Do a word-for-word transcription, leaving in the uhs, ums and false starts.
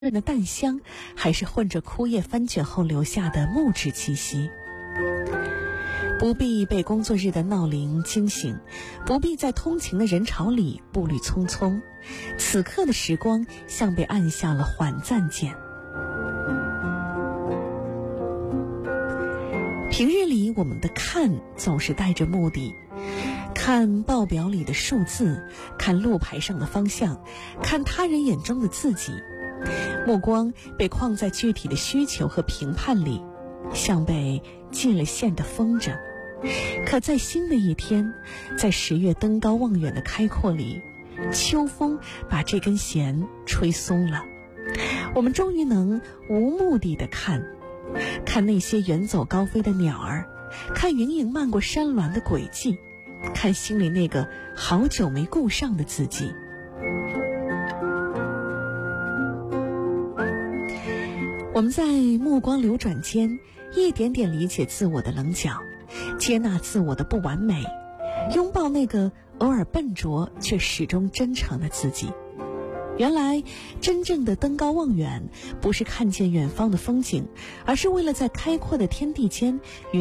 润的淡香，还是混着枯叶翻卷后留下的木质气息。不必被工作日的闹铃惊醒，不必在通勤的人潮里步履匆匆，此刻的时光像被按下了缓暂键。平日里我们的看总是带着目的，看报表里的数字，看路牌上的方向，看他人眼中的自己，目光被框在具体的需求和评判里，像被系了线的风筝。可在新的一天，在十月登高望远的开阔里，秋风把这根弦吹松了，我们终于能无目的地看，看那些远走高飞的鸟儿，看云影漫过山峦的轨迹，看心里那个好久没顾上的自己。我们在目光流转间，一点点理解自我的棱角，接纳自我的不完美，拥抱那个偶尔笨拙却始终真诚的自己。原来真正的登高望远，不是看见远方的风景，而是为了在开阔的天地间与